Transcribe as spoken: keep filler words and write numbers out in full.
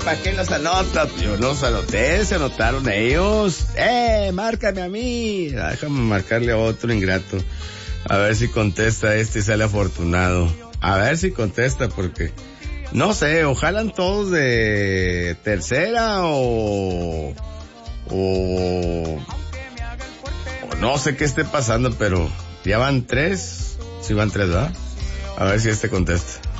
¿para qué los anotas? Yo los anoté, se anotaron ellos. Eh, márcame a mí. Déjame marcarle a otro ingrato. A ver si contesta este y sale afortunado. A ver si contesta porque, no sé, ojalá todos de tercera o, o, o no sé qué esté pasando, pero ya van tres. Sí van tres, ¿verdad? A ver si este contesta.